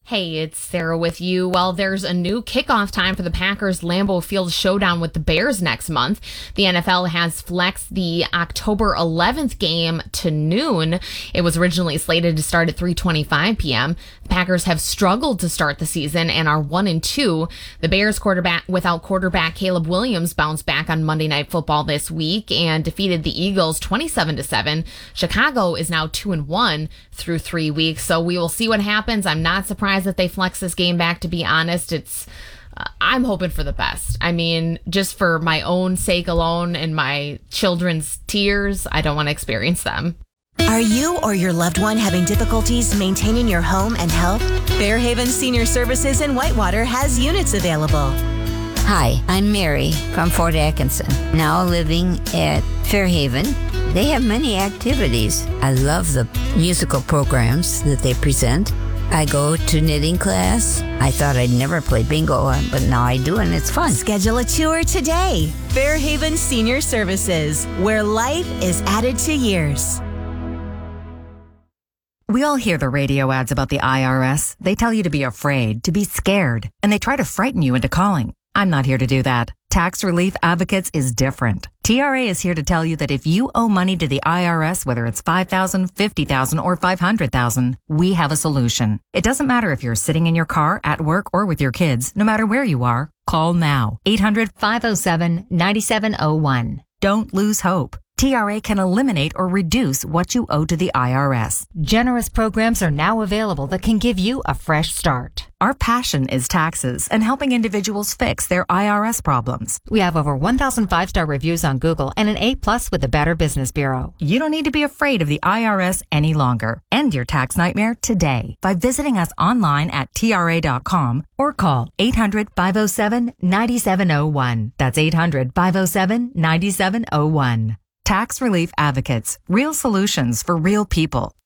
Hey, it's Sarah with you. Well, there's a new kickoff time for the Packers Lambeau Field showdown with the Bears next month. The NFL has flexed the October 11th game to noon. It was originally slated to start at 3:25 p.m. The Packers have struggled to start the season and are 1-2. The Bears without quarterback Caleb Williams bounced back on Monday Night Football this week and defeated the Eagles 27-7. Chicago is now 2-1 through 3 weeks, so we will see what happens. I'm not surprised that they flex this game back, to be honest. I'm hoping for the best. I mean, just for my own sake alone and my children's tears, I don't want to experience them. Are you or your loved one having difficulties maintaining your home and health? Fairhaven Senior Services in Whitewater has units available. Hi, I'm Mary from Fort Atkinson, now living at Fairhaven. They have many activities. I love the musical programs that they present. I go to knitting class. I thought I'd never play bingo, but now I do, and it's fun. Schedule a tour today. Fairhaven Senior Services, where life is added to years. We all hear the radio ads about the IRS. They tell you to be afraid, to be scared, and they try to frighten you into calling. I'm not here to do that. Tax Relief Advocates is different. TRA is here to tell you that if you owe money to the IRS, whether it's $5,000, $50,000, or $500,000, we have a solution. It doesn't matter if you're sitting in your car, at work, or with your kids. No matter where you are, call now. 800-507-9701. Don't lose hope. TRA can eliminate or reduce what you owe to the IRS. Generous programs are now available that can give you a fresh start. Our passion is taxes and helping individuals fix their IRS problems. We have over 1,000 5-star reviews on Google and an A+ with the Better Business Bureau. You don't need to be afraid of the IRS any longer. End your tax nightmare today by visiting us online at TRA.com or call 800-507-9701. That's 800-507-9701. Tax Relief Advocates. Real solutions for real people.